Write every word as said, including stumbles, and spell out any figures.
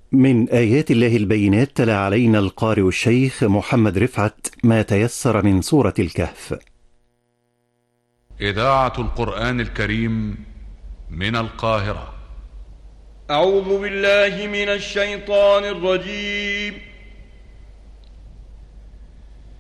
من آيات الله البينات تلا علينا القارئ الشيخ محمد رفعت ما تيسر من سورة الكهف. إذاعة القرآن الكريم من القاهرة. أعوذ بالله من الشيطان الرجيم.